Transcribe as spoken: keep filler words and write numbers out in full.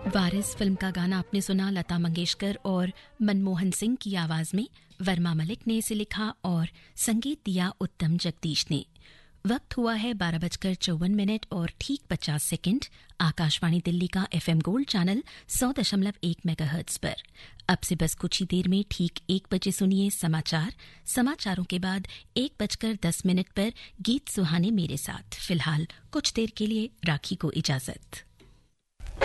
वारिस film का गाना आपने सुना लता मंगेशकर और मनमोहन सिंह की आवाज में। वर्मा मलिक ने इसे लिखा और संगीत दिया उत्तम जगदीश ने। वक्त हुआ है बारह बजकर चौवन मिनट और ठीक पचास सेकंड। आकाशवाणी दिल्ली का एफएम गोल्ड चैनल सौ दशमलव एक मेगाहर्ट्ज पर। अब से बस कुछ ही देर में ठीक एक बजे सुनिए समाचार। समाचारों के बाद एक बजकर दस मिनट पर गीत सुहाने मेरे साथ। फिलहाल कुछ देर के लिए राखी को इजाजत।